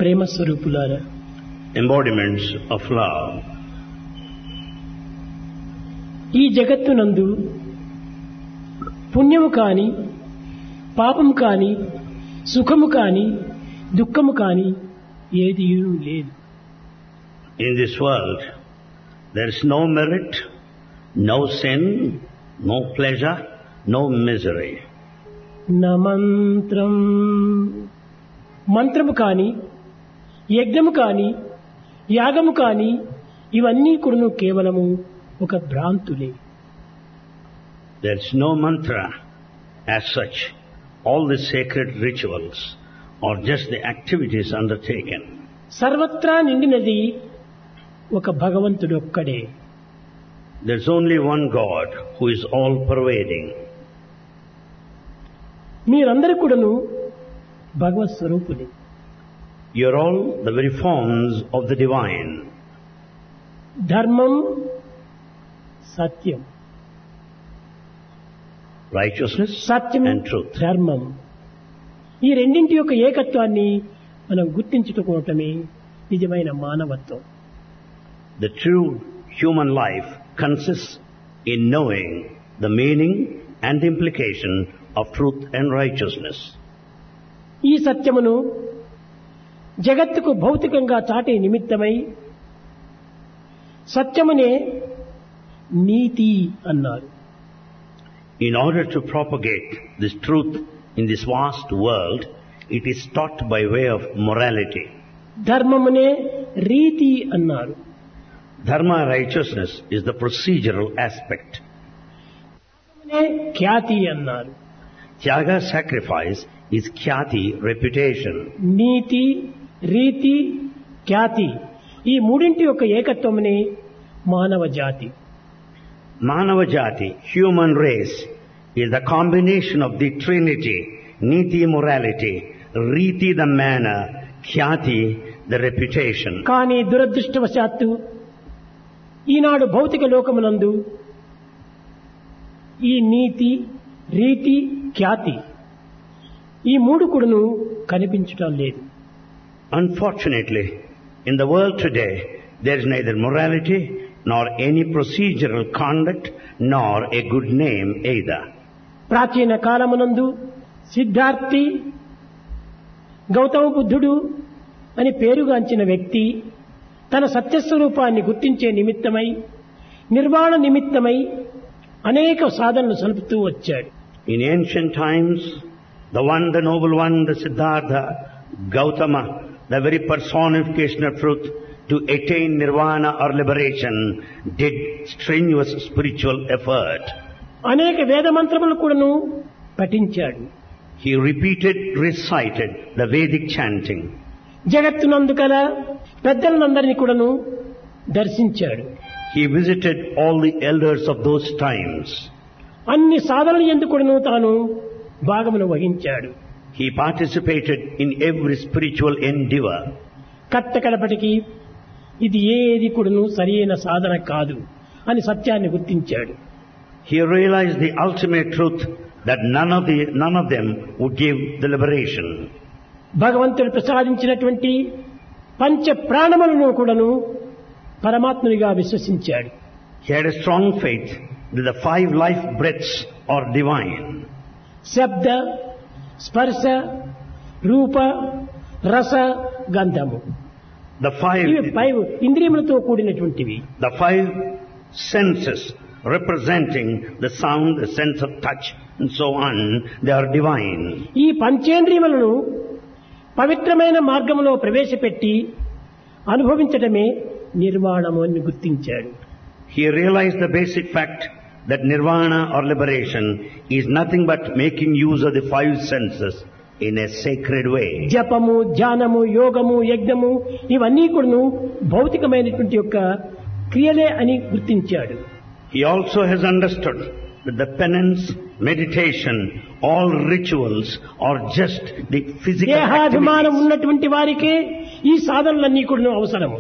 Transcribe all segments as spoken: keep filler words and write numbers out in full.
ప్రేమ స్వరూపులారా, embodiments of love. ఈ జగత్తునందు పుణ్యము కాని, పాపము కాని, సుఖము కాని, దుఃఖము కాని ఏది లేదు. In this world, there is no merit, no sin, no pleasure, no misery. న మంత్రం, మంత్రము కాని, యజ్ఞము కాని, యాగము కాని ఇవన్నీ కూడాను కేవలము ఒక భ్రాంతులే. There is no mantra as such. All the sacred rituals are just the activities undertaken. సర్వత్రా నిండినది ఒక భగవంతుడు ఒక్కడే. There is only one God who is all pervading. మీరందరూ కూడాను భగవత్ స్వరూపులే. You are all the very forms of the divine. ధర్మం, సత్యం, Righteousness Satyam and truth. ధర్మం, ఈ రెండింటి యొక్క ఏకత్వాన్ని మనం గుర్తించుకోవటమే నిజమైన మానవత్వం. The true human life consists in knowing the meaning and the implication of truth and righteousness. ఈ సత్యమును జగత్తుకు భౌతికంగా చాటే నిమిత్తమై సత్యమునే నీతి అన్నారు. In order to propagate this truth in this vast world, it is taught by way of morality. ధర్మమునే రీతి అన్నారు. Dharma, righteousness, is the procedural aspect. ధర్మమునే ఖ్యాతి అన్నారు. Tyaga, sacrifice, is khyati, reputation. నీతి, రీతి, ఖ్యాతి ఈ మూడింటి యొక్క ఏకత్వమునే మానవ జాతి. Manava Jati, human race, is the combination of the trinity, niti, morality, riti, the manner, khyati, the reputation. కానీ దురదృష్టవశాత్తు ఈనాడు భౌతిక లోకమునందు ఈ నీతి, రీతి, ఖ్యాతి ఈ మూడు కూడాను కనిపించటం లేదు. Unfortunately, in the world today, there is neither morality nor any procedural conduct nor a good name either. ప్రాచీన కాలమునందు సిద్ధార్థి, గౌతమ బుద్ధుడు అని పేరుగాంచిన వ్యక్తి తన సత్యస్వరూపాన్ని గుర్తించే నిమిత్తమై, నిర్వాణ నిమిత్తమై అనేక సాధనలు సలుపుతూ వచ్చాడు. In ancient times, the one, the noble one, the Siddhartha, Gautama, the very personification of truth, to attain nirvana or liberation, did strenuous spiritual effort. అనేక వేద మంత్రములు కూడాను పఠించాడు. He repeated, recited the Vedic chanting. జగత్తునందు కల పెద్దలందరినీ కూడాను దర్శించాడు. He visited all the elders of those times. అన్ని సాధనలు యందు కూడాను తాను భాగమును వహించాడు. He participated in every spiritual endeavor. కట్టకడపటికి ఇది ఏది కూడాను సరైన సాధన కాదు అని సత్యాన్ని గుర్తించాడు. He realized the ultimate truth that none of the none of them would give the liberation. భగవంతుడు ప్రసాదించినటువంటి పంచ ప్రాణములను కూడాను పరమాత్మునిగా విశ్వసించాడు. He had a strong faith that the five life breaths are divine. శబ్ద, స్పర్శ, రూప, రస, గంధము The five, ఇవి five ఇంద్రియములతో కూడినటువంటివి. the five senses representing the sound, the sense of touch and so on, they are divine. ఈ పంచేంద్రియములను పవిత్రమైన మార్గంలో ప్రవేశపెట్టి అనుభవించడమే నిర్వాణము అని గుర్తించాడు. He realized the basic fact that nirvana or liberation is nothing but making use of the five senses in a sacred way. జపము, ధ్యానము, యోగము, యజ్ఞము ఇవన్నీ కూడాను భౌతికమైనటువంటి యొక్క క్రియలే అని గుర్తించాడు. He also has understood that the penance, meditation, all rituals are just the physical దేహాభిమానం activities. ఉన్నటువంటి వారికే ఈ సాధనలన్నీ కూడాను అవసరము.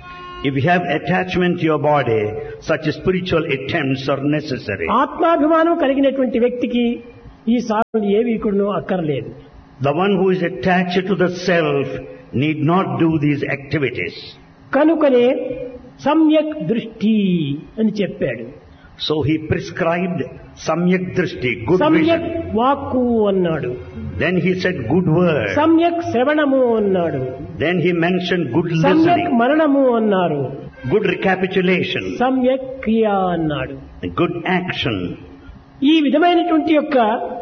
If you have attachment to your body, such spiritual attempts are necessary. ఆత్మాభిమానం కలిగినటువంటి వ్యక్తికి ఈ సాధనలు ఏవి కూడాను అక్కర్లేదు. The one who is attached to the self need not do these activities. కనుకనే సమ్యక్ దృష్టి అని చెప్పాడు. So he prescribed samyak drishti, good సమ్యక్ vision. వాక్కు అన్నాడు. Then he said good word. సమ్యక్ శ్రవణము అన్నాడు. Then he mentioned good సమ్యక్ listening, మరణము అన్నారు. good recapitulation, సమ్యక్ క్రియ అన్నాడు. good action. ఈ విధమైనటువంటి యొక్క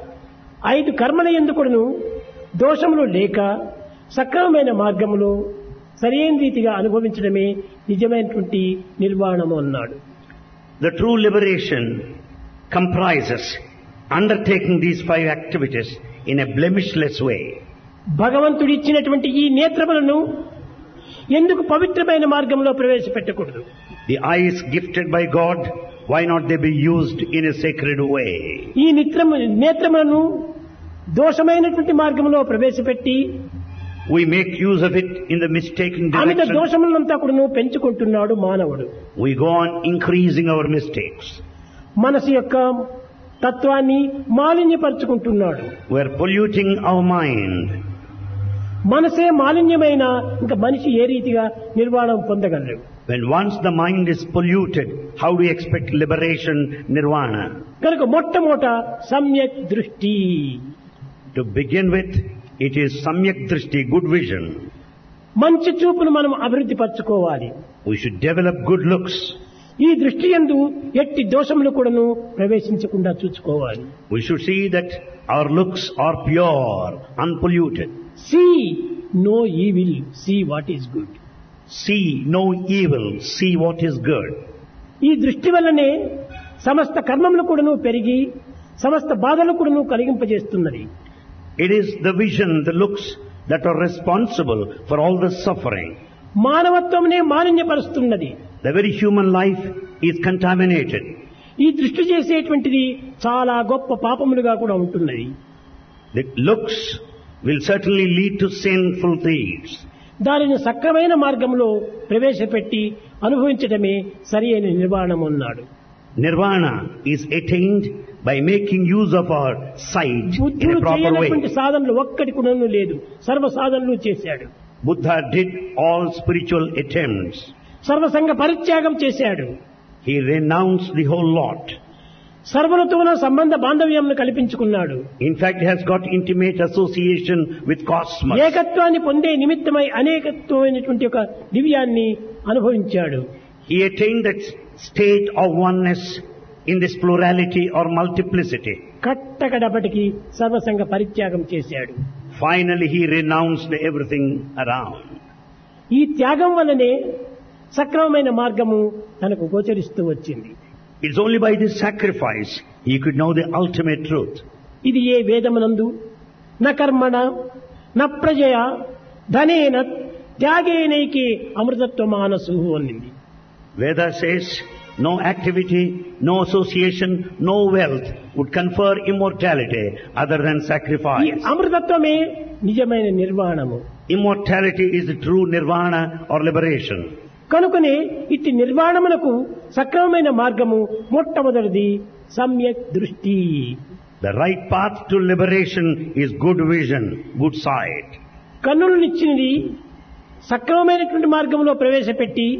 ఐదు కర్మల ఎందుకును దోషములు లేక సక్రమమైన మార్గములో సరైన రీతిగా అనుభవించడమే నిజమైనటువంటి నిర్వాణము అన్నాడు. The true liberation comprises undertaking these five activities in a blemishless way. భగవంతుడు ఇచ్చినటువంటి ఈ నేత్రములను ఎందుకు పవిత్రమైన మార్గంలో ప్రవేశపెట్టకూడదు? The eyes gifted by God, why not they be used in a sacred way? ఈ నిత్రము నేత్రములను దోషమైనటువంటి మార్గంలో ప్రవేశపెట్టి We make use of it in the mistaken Amit direction. దోషములంతా కూడా పెంచుకుంటున్నాడు మానవుడు. We go on increasing our mistakes. మనసు యొక్క తత్వాన్ని మాలిన్యపరుచుకుంటున్నాడు. We are polluting our mind. మనసే మాలిన్యమైన ఇంకా మనిషి ఏ రీతిగా నిర్వాణం పొందగలరు? When once the mind is polluted, how do you expect liberation, nirvana? కనుక మొట్టమొదట సమ్యక్ దృష్టి. To begin with, it is samyak drishti, good vision. మంచి చూపును మనం అభివృద్ధి పరచుకోవాలి. We should develop good looks. ఈ దృష్టి యందు ఎట్టి దోషములు కూడాను ప్రవేశించకుండా చూసుకోవాలి. We should see that our looks are pure, unpolluted. See no evil, see what is good. See no evil, see what is good. ఈ దృష్టి వల్లనే సమస్త కర్మములు కూడాను పెరిగి సమస్త బాధలు కూడాను కలిగింపజేస్తున్నది. It is the vision, the looks that are responsible for all the suffering. మానవత్వమునే మాలిన్యపరుస్తున్నది. The very human life is contaminated. ఈ దృష్టి చేసేటువంటిది చాలా గొప్ప పాపములుగా కూడా ఉంటున్నది. The looks will certainly lead to sinful deeds. దానిని సక్రమైన మార్గంలో ప్రవేశపెట్టి అనుభవించడమే సరి అయిన నిర్వాణం అన్నాడు. Nirvana is attained by making use of our sight in బుద్ధుడు a proper చేయనటువంటి way. సాధనలు ఒక్కటి కూడా లేదు, సర్వ సాధనలు చేశాడు. Buddha did all spiritual attempts. సర్వసంగ పరిత్యాగం చేశాడు. He renounced the whole lot. సర్వలతోన సంబంధ బాంధవ్యంను కల్పించుకున్నాడు. In fact, he has got intimate association with cosmos. ఏకత్వాన్ని పొందే నిమిత్తమై అనేకత్వమైనటువంటి ఒక దివ్యాన్ని అనుభవించాడు. He attained that state of oneness in this plurality or multiplicity. కట్టకడపటికి సర్వసంగ పరిత్యాగం చేశాడు. Finally, he renounced everything around. ఈ త్యాగం వల్లనే సక్రమమైన మార్గము తనకు గోచరిస్తూ వచ్చింది. It's only by this sacrifice he could know the ultimate truth. ఇది ఏ వేదమునందు న కర్మణ న ప్రజయ ధనేన త్యాగేనైకి అమృతత్వ మానసు అనింది. Veda says, no activity, no association, no wealth would confer immortality other than ఈ sacrifice. అమృతత్వమే నిజమైన నిర్వాణము. Immortality is the true nirvana or liberation. కనుకనే ఇట్టి నిర్వాణమునకు సక్రమమైన మార్గము మొట్టమొదటిది సమ్యక్ దృష్టి. The right path to liberation is good vision, good sight. కన్నులనిచ్చినది సక్రమమైనటువంటి మార్గంలో ప్రవేశపెట్టి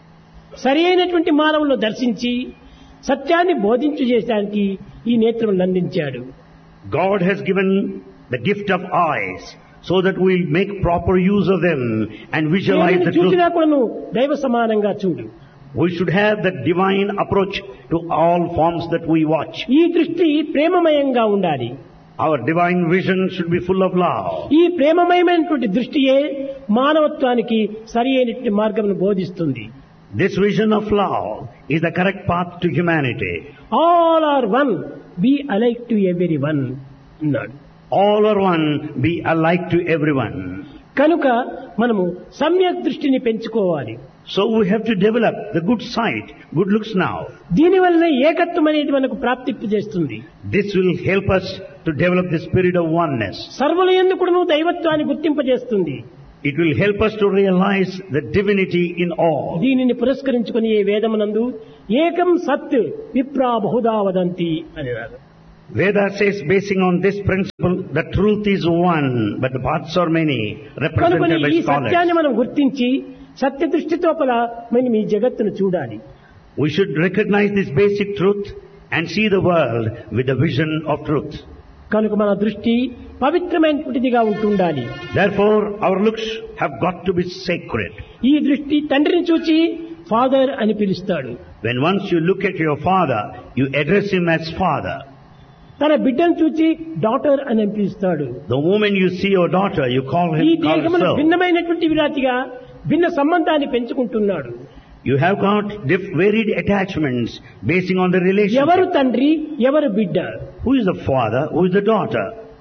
సరి అయినటువంటి మానవులను దర్శించి సత్యాన్ని బోధించు చేయడానికి ఈ నేత్రములను అందించాడు. God has given the gift of eyes so that we will make proper use of them and visualize the truth. చూసినా కూడా నువ్వు దైవ సమానంగా చూడు. We should have the divine approach to all forms that we watch. ఈ దృష్టి ప్రేమమయంగా ఉండాలి. Our divine vision should be full of love. ఈ ప్రేమమయమైనటువంటి దృష్టియే మానవత్వానికి సరి అయినటువంటి మార్గమును బోధిస్తుంది. This vision of love is the correct path to humanity. All are one, be alike to everyone అన్నాడు. All are one, be alike to everyone. కనుక మనము సమ్యక్ దృష్టిని పెంచుకోవాలి. So we have to develop the good sight, good looks now. దీనివల్ల ఏకత్వం అనేది మనకు ప్రాప్తింపు చేస్తుంది. This will help us to develop the spirit of oneness. సర్వుల యందు కూడాను దైవత్వాన్ని గుర్తింపజేస్తుంది. It will help us to realize the divinity in all. దీనిని పురస్కరించుకుని ఈ వేదమునందు ఏకం సత్ విప్రా బహుదా వదంతి అని రాదు. Veda says, basing on this principle, the truth is one, but the paths are many, కనుక represented by ఈ సత్యాన్ని scholars. మనం గుర్తించి సత్య దృష్టితో పల మనం ఈ జగత్తును చూడాలి. We should recognize this basic truth and see the world with the vision of truth. కనుక మన దృష్టి పవిత్రమైనటువంటిదిగా ఉంటుండాలి. Therefore, our looks have got to be sacred. ఈ దృష్టి తండ్రిని చూచి ఫాదర్ అని పిలుస్తాడు. When once you look at your father, you address him as father. తన బిడ్డను చూచి డాటర్ అని పిలుస్తాడు. The moment you see your daughter, you call ఈ him, call her దేహమును so. భిన్నమైనటువంటి విరాతిగా భిన్న సంబంధాన్ని పెంచుకుంటున్నాడు. You have got diff- varied attachments basing on the ఎవరు relationship. తండ్రి, ఎవరు బిడ్డ? Who is the father? Who is the daughter?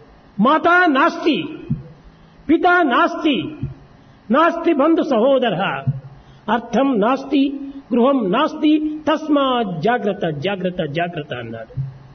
మాతా నాస్తి, పితా నాస్తి, నాస్తి బంధు సహోదర, అర్థం నాస్తి, గృహం నాస్తి, తస్మా జాగ్రత్త జాగ్రత్త జాగ్రత్త అన్నాడు.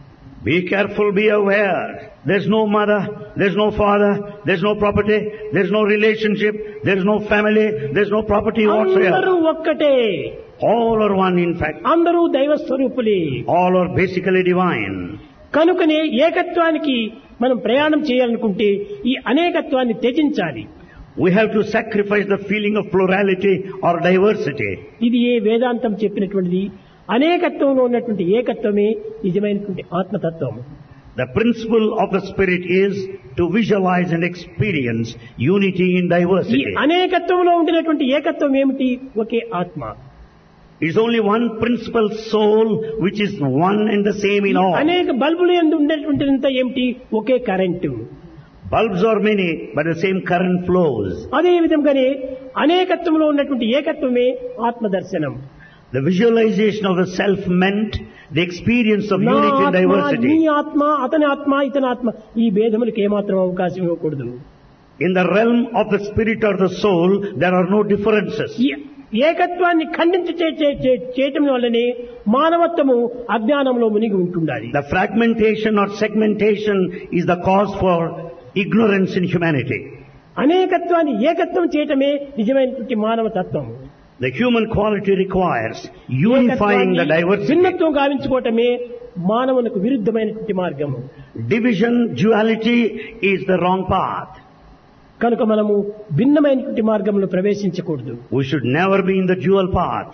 Be careful, be aware. There's no mother, there's no father, there's no property, there's no relationship, there's no family, there's no property అందరూ whatsoever. ఒక్కటే, All are one in fact. అందరూ దైవ స్వరూపులే. All are basically divine. కనుకనే ఏకత్వానికి మనం ప్రయాణం చేయాలనుకుంటే ఈ అనేకత్వాన్ని త్యజించాలి. We have to sacrifice the feeling of plurality or diversity. ఇది ఏ వేదాంతం చెప్పినటువంటిది. అనేకత్వంలో ఉన్నటువంటి ఏకత్వమే నిజమైనటువంటి ఆత్మతత్వం. The principle of the spirit is to visualize and experience unity in ఈ diversity. అనేకత్వంలో ఉండినటువంటి ఏకత్వం ఏమిటి? ఒకే ఆత్మ. It's only one principal soul which is one and the same in all. అనేక బల్బులు యందు ఉండేటువంటిదంతా ఏమిటి? ఒకే current. Bulbs are many, but the same current flows. అదే విధంగానే అనేకత్వంలో ఉన్నటువంటి ఏకత్వమే ఆత్మదర్శనం. The visualization of the self meant the experience of నా unity and ఆత్మ, నీ diversity. ఆత్మ, అతని ఆత్మ, ఇతని ఆత్మ, ఈ భేదములకు ఏమాత్రం అవకాశం ఇవ్వకూడదు. In the realm of the spirit or the soul, there are no differences. ఈ ఏకత్వాన్ని ఖండించి చే- చే- చే- చేయటం వల్లనే మానవత్వము అజ్ఞానంలో మునిగి ఉంటుండాలి. The fragmentation or segmentation is the cause for ignorance in humanity. అనేకత్వాన్ని ఏకత్వం చేయటమే నిజమైనటువంటి మానవ తత్వం. The human quality requires unifying the diversity. భిన్నత్వం గావించుకోవటమే మానవునికి విరుద్ధమైనటువంటి మార్గము. Division, duality is the wrong path. కనుక మనము భిన్నమైనటువంటి మార్గంలో ప్రవేశించకూడదు. We should never be in the dual path.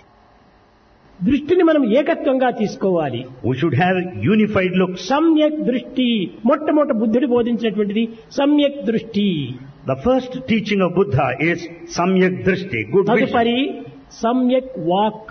దృష్టిని మనం ఏకత్వంగా తీసుకోవాలి. We should have unified looks. సమ్యక్ దృష్టి, మొట్టమొదట బుద్ధుడు బోధించినటువంటిది సమ్యక్ దృష్టి. The first teaching of Buddha is Samyak Drishti, good vision. తదుపరి సమ్యక్ walk.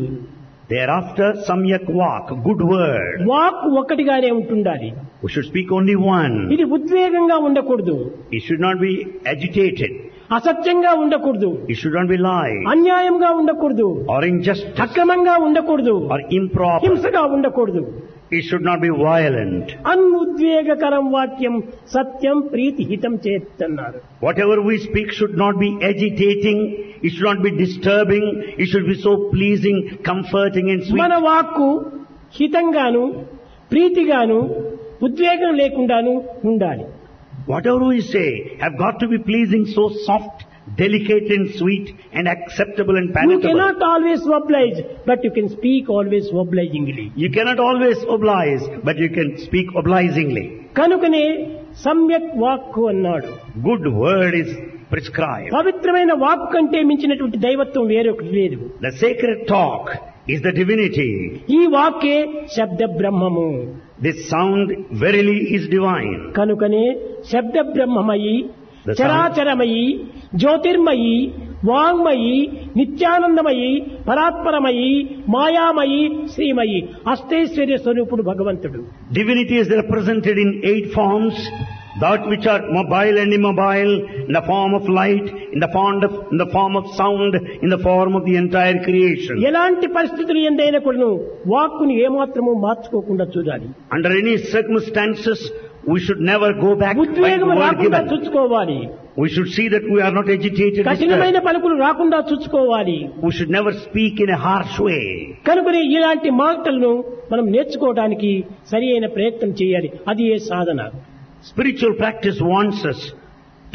Thereafter, Samyak Vak, good word. Walk ఒక్కటిగానే ఉంటుండాలి. We should speak only one. ఇది ఉద్వేగంగా ఉండకూడదు, It should not be agitated. అసత్యంగా ఉండకూడదు, It should not be lying అన్యాయంగా ఉండకూడదు, or injustice అక్రమంగా ఉండకూడదు, or improper. హింసగా ఉండకూడదు. It should not be violent. అనుద్వేగకరం వాక్యం సత్యం ప్రీతి హితం చేస్తున్నారు. Whatever we speak should not be agitating. It should not be disturbing. It should be so pleasing, comforting and sweet. మన వాక్కు హితంగాను ప్రీతిగాను ఉద్వేగం లేకుండాను ఉండాలి. Whatever we say have got to be pleasing, so soft, delicate and sweet and acceptable and You palatable. cannot always oblige, but you can speak always obligingly. You cannot always oblige, but you can speak obligingly. కనుకనే సమ్యక్ వాక్కు అన్నాడు. Good word is prescribed. పవిత్రమైన వాక్కు కంటే మించినటువంటి దైవత్వం వేరొకటి లేదు. The sacred talk is the divinity. ఈ వాక్కే శబ్ద బ్రహ్మము. This sound verily is divine. కనుకనే శబ్ద బ్రహ్మమయి, The sound- చరాచరమయి, జ్యోతిర్మయి, వాంగ్మయి, నిత్యానందమయి, పరాత్పరమయి, మాయామయి, శ్రీమయి, అష్టైశ్వర్య స్వరూపుడు భగవంతుడు. Divinity is represented in eight forms, that which are mobile and immobile, in the form of light, in the form of, in the form of sound, in the form of the entire creation. ఎలాంటి పరిస్థితులు ఎందైనా కూడాను వాక్కుని ఏమాత్రము మార్చుకోకుండా చూడాలి. Under any circumstances, we should never go back by the ఉద్వేగం word రాకుండా given. చూసుకోవాలి. We should see that we are not agitated. కఠినమైన disturbed. పలుకులు రాకుండా చూసుకోవాలి. We should never speak in a harsh way. కనుకనే ఇలాంటి మాటలను మనం నేర్చుకోవడానికి సరి అయిన ప్రయత్నం చేయాలి. అది ఏ సాధన. Spiritual practice wants us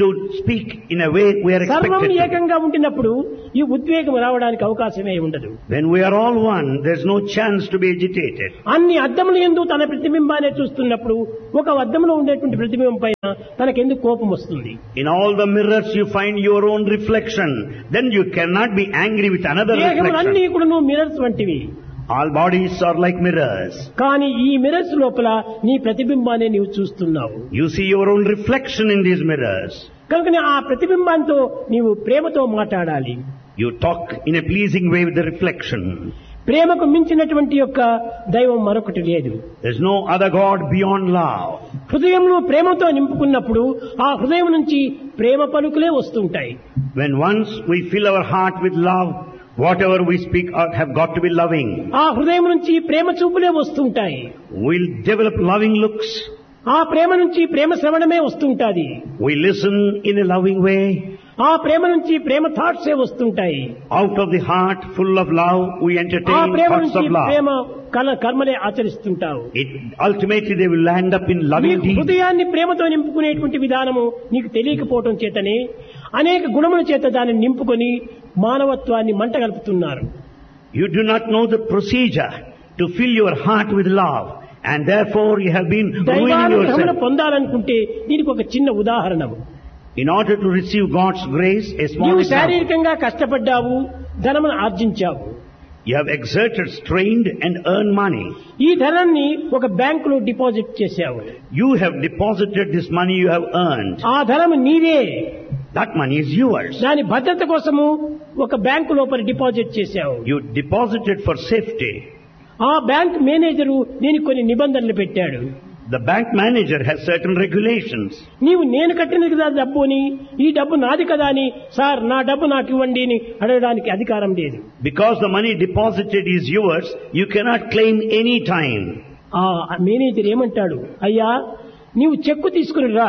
to speak in a way we are సర్వం expected to. ఏకంగా ఉంటున్నప్పుడు ఈ ఉద్వేగం రావడానికి అవకాశమే ఉండదు. When we are all one, there's no chance to be agitated. అన్ని అద్దములు యందు తన ప్రతిబింబాన్ని చూస్తున్నప్పుడు ఒక అద్దంలో ఉండేటువంటి ప్రతిబింబం పైన తనకెందుకు కోపం వస్తుంది? In all the mirrors you find your own reflection. Then you cannot be angry with another దేహములన్నీ reflection. కూడా మిరర్స్ వంటివి. All bodies are like mirrors. కానీ ఈ మిరర్స్ లోపల నీ ప్రతిబింబాన్ని నీవు చూస్తున్నావు. You see your own reflection in these mirrors. కనుక ఆ ప్రతిబింబంతో నీవు ప్రేమతో మాట్లాడాలి. You talk in a pleasing way with the reflection. ప్రేమకు మించినటువంటి యొక్క దైవం మరొకటి లేదు. There's no other God beyond love. హృదయంలో ప్రేమతో నింపుకున్నప్పుడు ఆ హృదయం నుంచి ప్రేమ పలుకులే వస్తుంటాయి. When once we fill our heart with love, whatever we speak out have got to be loving. ఆ హృదయం నుంచి ప్రేమ చూపులే వస్తుంటాయి. We'll develop loving looks. ఆ ప్రేమ నుంచి ప్రేమ శ్రవణమే వస్తుంటాది. We listen in a loving way. ఆ ప్రేమ నుంచి ప్రేమ థాట్స్ ఏ వస్తుంటాయి. Out of the heart full of love, we ఆ entertain ప్రేమ thoughts నుంచి of love. ప్రేమ కల కర్మలే ఆచరిస్తుంటావు. It, ultimately they will land up in నీ loving deeds. హృదయాన్ని ప్రేమతో నింపుకునేటువంటి విధానము నీకు తెలియకపోవటం చేతనే అనేక గుణముల చేత దాన్ని నింపుకొని మానవత్వాన్ని మంటగలుపుతున్నారు. You do not know the procedure to fill your heart with love, and therefore you have been ruining దైవానుగ్రహమును yourself. పొందాలనుకుంటే దీనికి ఒక చిన్న ఉదాహరణ. In order to receive God's grace, a small నీవు example. శారీరకంగా కష్టపడ్డావు, ధనమును ఆర్జించావు. You have exerted, strained and earned money. ఈ ధనాన్ని ఒక బ్యాంకులో డిపాజిట్ చేశావు. You have deposited this money you have earned. ఆ ధనము నీదే. That money is yours. దాని భద్రత కోసము ఒక బ్యాంకు లోపల డిపాజిట్ చేశావు. You deposited for safety. ఆ బ్యాంక్ మేనేజరు దీనికి కొన్ని నిబంధనలు పెట్టాడు. The bank manager has certain regulations. నీవు నేను కట్టినది కదా డబ్బు అని, ఈ డబ్బు నాది కదా అని, సార్ నా డబ్బు నాకు ఇవ్వండి అని అడగడానికి అధికారం లేదు. Because the money deposited is yours, you cannot claim any time. ఆ మేనేజర్ ఏమంటాడు, అయ్యా నీవు చెక్కు తీసుకుని రా,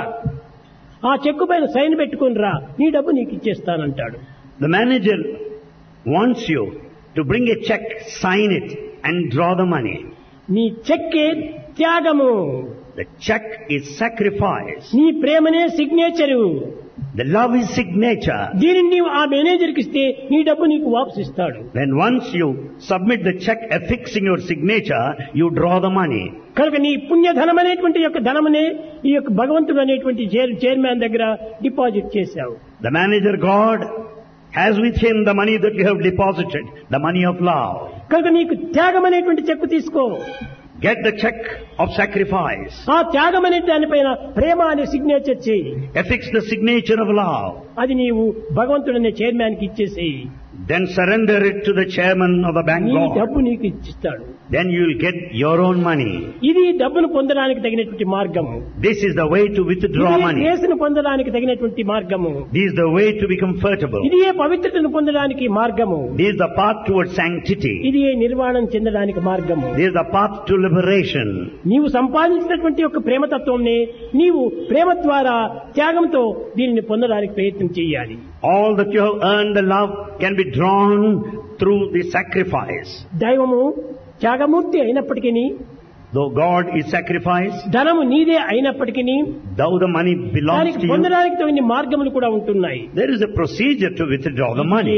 ఆ చెక్కు పైన సైన్ పెట్టుకుని రా, నీ డబ్బు నీకు ఇచ్చేస్తానంటాడు. The manager wants you to bring a check, sign it and draw the money. నీ చెక్కే త్యాగము, The check is sacrifice. నీ ప్రేమనే signature. The love is signature. దీనిని నీవు ఆ మేనేజర్కి ఇస్తే నీ డబ్బు నీకు వాపసు ఇస్తాడు. When once you submit the check affixing your signature, you draw the money. కనుక నీ పుణ్యధనం అనేటువంటి యొక్క ధనమునే ఈ యొక్క భగవంతుడు అనేటువంటి చైర్ చైర్మన్ దగ్గర డిపాజిట్ చేశావు. The manager God has with him the money that you have deposited, the money of love. కనుక నీకు త్యాగం అనేటువంటి చెక్కు తీసుకో. Get the check of sacrifice. ఆ త్యాగం అనే దానిపైన ప్రేమ అనే సిగ్నేచర్ చేయి. Affix the signature of love. అది నీవు భగవంతుడు అనే చైర్మన్ కి ఇచ్చేసేయి. Then surrender it to the chairman of the bank నీ God. డబ్బు నీకు ఇచ్చిస్తాడు. Then you will get your own money. ఇది డబ్బును పొందడానికి తగినటువంటి మార్గము. This is the way to withdraw ఇది money. కేసును పొందడానికి తగినటువంటి మార్గము. This is the way to be comfortable. ఇది పవిత్రతను పొందడానికి మార్గము. This is the path towards sanctity. ఇది నిర్వాణం చెందడానికి మార్గము. This is the path to liberation. నీవు సంపాదించినటువంటి యొక్క ప్రేమతత్వంని నీవు ప్రేమ ద్వారా త్యాగంతో దీనిని పొందడానికి ప్రయత్నం చేయాలి. All that you have earned, the love can be drawn through the sacrifice. దైవము త్యాగమూర్తి అయినప్పటికీ, Though God is sacrifice, ధనము నీదే అయినప్పటికీ though the money belongs దానికి to you, పొందడానికి తగిన మార్గములు కూడా ఉంటున్నాయి. there is a procedure to withdraw the money.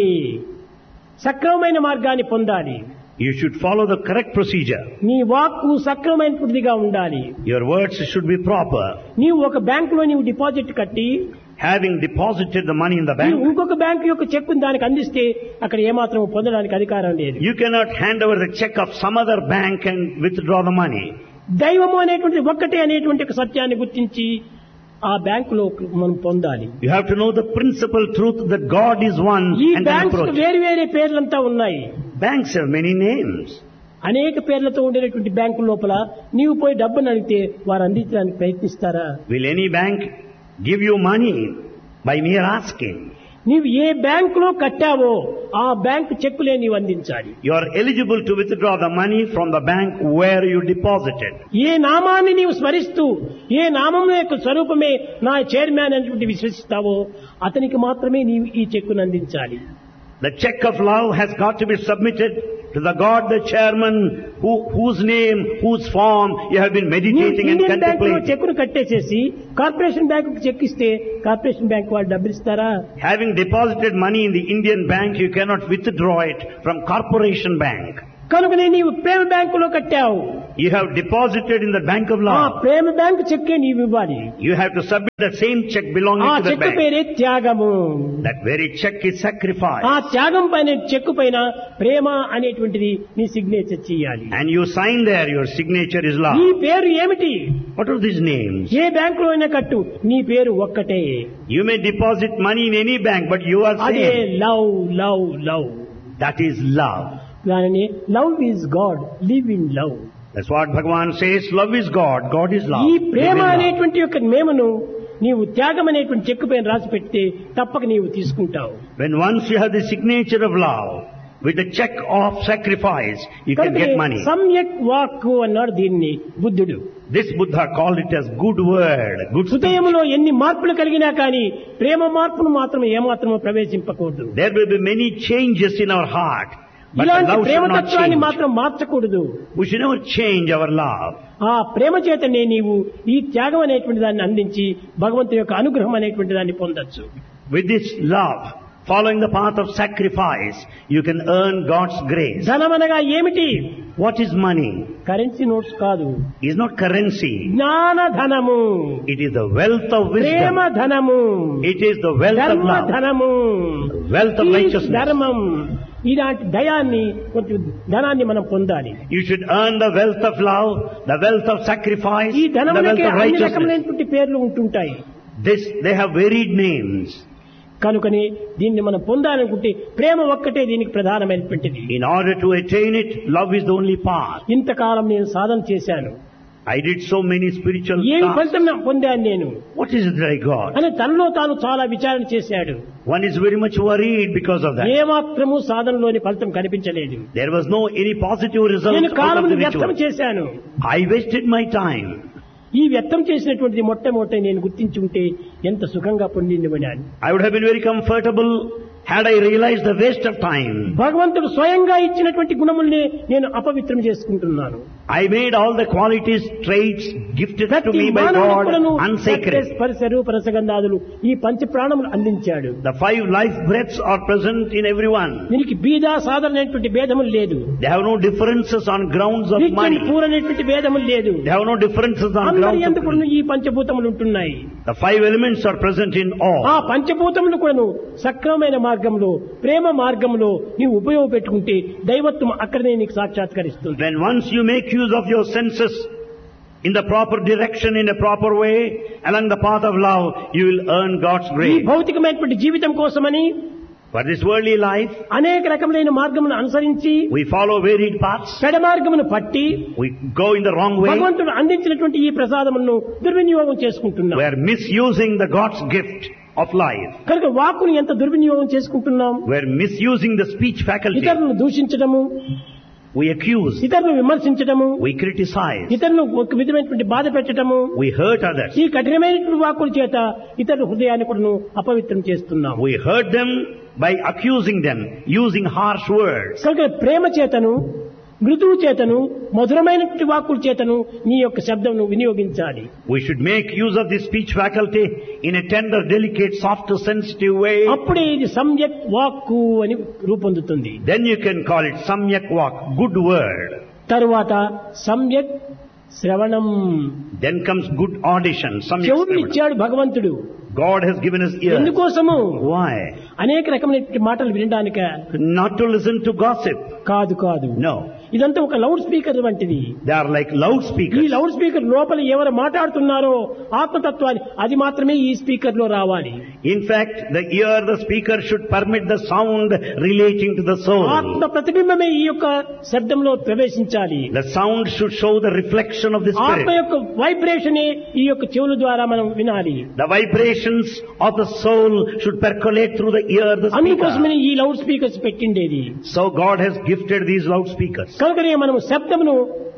సక్రమమైన మార్గాన్ని పొందాలి. You should follow the correct procedure. నీ వాక్కు సక్రమైనదిగా ఉండాలి. Your words should be proper. నీవు ఒక బ్యాంకులో నీవు డిపాజిట్ కట్టి Having deposited the money in the నీవు bank, ఇంకొక బ్యాంకు యొక్క చెక్కును దానికి అందిస్తే అక్కడ ఏమాత్రం పొందడానికి అధికారం లేదు. you cannot hand over the check of some other bank and withdraw the money. దైవము అనేటువంటి ఒక్కటే అనేటువంటి ఒక సత్యాన్ని గుర్తించి ఆ బ్యాంకులో మనం పొందాలి. You have to know the principal truth that God is one ఈ and then బ్యాంక్స్ approach. వేరు వేరే పేర్లంతా ఉన్నాయి. Banks have many names. అనేక పేర్లతో ఉండేటువంటి బ్యాంకు లోపల నీవు పోయి డబ్బును అడిగితే వారు అందించడానికి ప్రయత్నిస్తారా? Will any bank give you money by mere asking? నీవు ఏ బ్యాంకులో కట్టావో ఆ బ్యాంక్ చెక్కులే నీవు అందించాలి. You are eligible to withdraw the money from the bank where you deposited. ఏ నామాన్ని నీవు స్మరిస్తూ ఏ నామం యొక్క స్వరూపమే నా చైర్మన్ అనేటువంటి విశ్వసిస్తావో అతనికి మాత్రమే నీవు ఈ చెక్కును అందించాలి. The check of love has got to be submitted to the God, the chairman, who, whose name, whose form you have been meditating and Indian bank లో contemplating. చెక్కును కట్టేసేసి కార్పొరేషన్ బ్యాంకు చెక్ ఇస్తే కార్పొరేషన్ బ్యాంక్ వాళ్ళు డబ్బులు ఇస్తారా? Having deposited money in the Indian bank, you cannot withdraw it from corporation bank. కనుకనే నీవు ప్రేమ బ్యాంకులో కట్టావు. You have deposited in the bank of ఆ love. ప్రేమ బ్యాంకు చెక్కే నీవు ఇవ్వాలి. You have to submit the same check belonging ఆ to the cheque bank. పేరే త్యాగము. That very check is sacrifice. ఆ త్యాగం పైన చెక్కు పైన ప్రేమ అనేటువంటిది నీ సిగ్నేచర్ చేయాలి. And you sign there, your signature is నీ love. పేరు ఏమిటి? What are these names? ఏ బ్యాంకులో అయినా కట్టు, నీ పేరు ఒక్కటే. You may deposit money in any bank, but you are అదే same. Love love love. That is love. దానిని love is God, live in love. That's what Bhagavan says. Love is God. God is love. ఈ Live Prema in love. అనేటువంటి యొక్క మేమను నీవు త్యాగం అనేటువంటి చెక్కు పైన రాసి పెడితే తప్పక నీవు తీసుకుంటావు. When once you have the signature of love with the check of sacrifice, you can get money. సమ్యక్ వాక్కు అన్నాడు దీన్ని బుద్ధుడు. This Buddha called it as good word, good speech. హృదయంలో ఎన్ని మార్పులు కలిగినా కానీ ప్రేమ మార్పును మాత్రం ఏమాత్రమో ప్రవేశింపకూడదు. There will be many changes in our heart, but the ఇలాంటి love should not ప్రేమతత్వాన్ని change. మాత్రం మార్చకూడదు. We should never change our love. ఆ ప్రేమ చేతనే నీవు ఈ త్యాగం అనేటువంటి దాన్ని అందించి భగవంతుని యొక్క అనుగ్రహం అనేటువంటి దాన్ని పొందొచ్చు. With this love, following the path of sacrifice, you can earn God's grace. ధనమనగా ఏమిటి? What is money? Currency notes కాదు, It is not currency. జ్ఞాన ధనము, It is the wealth of Prema wisdom. ధనము, It is the wealth of ధర్మ love. ధనము, Wealth of ఈ righteousness. ధర్మం. ఇలాంటి దయాన్ని కొంచెం ధనాన్ని మనం పొందాలి. You should earn the wealth of love, the wealth of sacrifice, ఈ the wealth ధనములకే of అన్ని righteousness. రకములైనటువంటి పేర్లు ఉంటుంటాయి. This, they have varied names. కనుకని దీన్ని మనం పొందాలనుకుంటే ప్రేమ ఒక్కటే దీనికి ప్రధానమైనటువంటిది. In order to attain it, love is the only path. ఇంతకాలం నేను సాధన చేశాను, I did so many spiritual ఏమి tasks. ఫలితం పొందాను నేను What is it that I got? అని తనలో తాను చాలా విచారణ చేశాడు. One is very much worried because of that. ఏమాత్రము సాధనలోని ఫలితం కనిపించలేదు. There was no any positive result నేను out of కాలం the వ్యర్థం ritual. చేశాను. I wasted my time. ఈ వ్యర్థం చేసినటువంటిది మొట్టమొదటి నేను గుర్తించి ఉంటే ఎంత సుఖంగా పొందిండిపోయాను. I would have been very comfortable had I realized the waste of time. భగవంతుడు స్వయంగా ఇచ్చినటువంటి గుణముల్ని నేను అపవిత్రం చేసుకుంటున్నాను. I made all the qualities, traits gifted to ప్రతి me by మానవునికులను God unsacred. స్పర్శ రూప రసగంధాదులు ఈ పంచ ప్రాణములు అందించాడు. The five life breaths are present in everyone. దీనికి బీద సాధారణమైనటువంటి భేదములు లేదు. They have no differences on grounds of నిత్యం money. పూరనేటువంటి భేదములు లేదు. They have no differences on అందరి grounds of ఎందుకు ఈ పంచభూతములు ఉంటున్నాయి. The five elements are present in ఆ all. పంచభూతములు కూడాను సక్రమమైన మార్గంలో ప్రేమ మార్గంలో నీవు ఉపయోగపెట్టుకుంటే దైవత్వం అక్కడనే నీకు సాక్షాత్కరిస్తుంది. When once you make use of your senses in the proper direction, in a proper way, along the path of love, you will earn God's ఈ grace. భౌతికమైనటువంటి జీవితం కోసమని For this worldly life, అనేక రకములైన మార్గమును అనుసరించి we follow varied paths. చెడ మార్గమును పట్టి We go in the wrong way. భగవంతుడు అందించినటువంటి ఈ ప్రసాదమును దుర్వినియోగం చేసుకుంటున్నాం. We are misusing the God's gift of life. కనుక వాక్కును ఎంత దుర్వినియోగం చేసుకుంటున్నాం. We are misusing the speech faculty. ఇతరులను దూషించడము, We accuse. ఇతరులను విమర్శించడము, We criticize. ఇతరులను ఒక విధమైనటువంటి బాధ పెట్టడము, We hurt others. ఈ కఠినమైనటువంటి వాక్కుల చేత ఇతరుల హృదయాన్ని కూడా అపవిత్రం చేస్తున్నాం. We hurt them by accusing them, using harsh words. కనుక ప్రేమ చేతను, మృదువు చేతను, మధురమైనటువంటి వాక్కుల చేతను నీ యొక్క శబ్దమును వినియోగించాలి. We should make use of this speech faculty in a tender, delicate, soft, sensitive way. అప్పుడే ఇది సమ్యక్ వాక్కు అని రూపొందుతుంది. Then you can call it samyak vak, good word. తరువాత సమ్యక్ శ్రవణం. Then comes good audition, samyak చెవుడు shravan. ఇచ్చాడు భగవంతుడు. God has given us ears. ఎందుకోసము? Why? అనేక రకమైనటువంటి మాటలు వినడానిక Not to listen to gossip. కాదు కాదు. No. ఇదంతా ఒక లౌడ్ స్పీకర్ వంటిది. They are like ఈ loudspeakers. లౌడ్ స్పీకర్ లోపల ఎవరు మాట్లాడుతున్నారో ఆత్మతత్వాన్ని అది మాత్రమే ఈ స్పీకర్ లో రావాలి. In fact, the ear, the speaker should permit the sound relating to the soul. ఆత్మ ప్రతిబింబమే ఈ యొక్క శబ్దంలో ప్రవేశించాలి. The sound should show the reflection of the ఆత్మ spirit. యొక్క వైబ్రేషనే ఈ యొక్క చెవుల ద్వారా మనం వినాలి. The vibrations of the soul should percolate through the ear, the అందుకోసమని speaker. ఈ loud speakers పెట్టిండేది. So God has gifted these loudspeakers. కనుకనే మనం శబ్దమును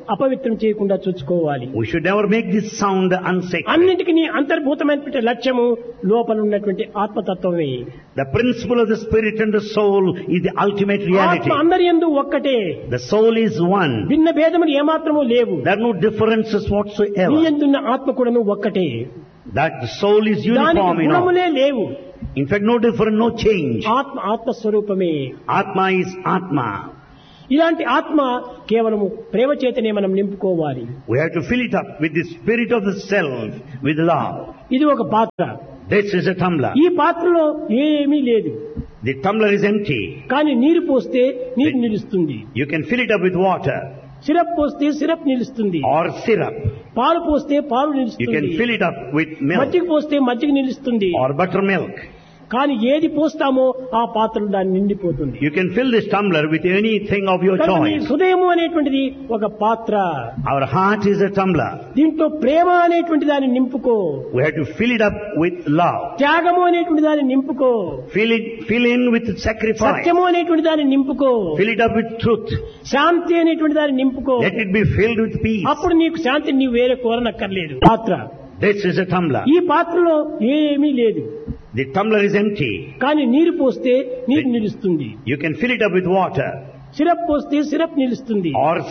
అపవిత్రం చేయకుండా చూసుకోవాలి. We should never make this sound unsacred. అన్నింటికి నీ అంతర్భూతమైనటువంటి లక్ష్యము లోపల ఉన్నటువంటి ఆత్మతత్వమే. The principle of the spirit and the soul is the ultimate reality. ఆత్మ అందరి యందు ఒక్కటే. The soul is one. భిన్న భేదములు ఏమాత్రము లేవు. There are no differences నీ whatsoever. యందున్న ఆత్మ కూడాను ఒక్కటే. That the soul is uniform దానికి in all. గుణములే లేవు. In fact, no different, no change. ఆత్మ ఆత్మస్వరూపమే. Atma is Atma. ఇలాంటి ఆత్మ కేవలము ప్రేమ చేతనే మనం నింపుకోవాలి. We have to fill it up with the spirit of the self, with love. ఇది ఒక పాత్ర. This is a tumbler. ఈ పాత్రలో ఏమీ లేదు. The tumbler is empty. కానీ నీరు పోస్తే నీరు నిలుస్తుంది. You can fill it up with water syrup పోస్తే సిరప్ నిలుస్తుంది. or syrup. పాలు పోస్తే పాలు You నిలుస్తుంది. can fill it up with milk మజ్జిగ పోస్తే మజ్జిగ నిలుస్తుంది. or buttermilk. కానీ ఏది పోస్తామో ఆ పాత్రలు దాన్ని నిండిపోతుంది. You can fill this tumbler with anything of your కనుక నీ choice. హృదయము అనేటువంటిది ఒక పాత్ర. Our heart is a tumbler. దీంట్లో ప్రేమ అనేటువంటి దాన్ని నింపుకో. We have to fill it up with love. త్యాగము అనేటువంటి దాన్ని నింపుకో. Fill it, fill in with sacrifice. సత్యము అనేటువంటి దాన్ని నింపుకో. Fill it up with truth. శాంతి అనేటువంటి దాన్ని నింపుకో. Let it be filled with peace. అప్పుడు నీకు శాంతిని నీవు వేరే కోరనక్కర్లేదు. పాత్ర. This is a tumbler. ఈ పాత్రలో ఏమీ లేదు. The tumbler is empty. కానీ నీరు పోస్తే నీరు నిలుస్తుంది. You can fill it up with water syrup పోస్తే సిరప్ నిలుస్తుంది. or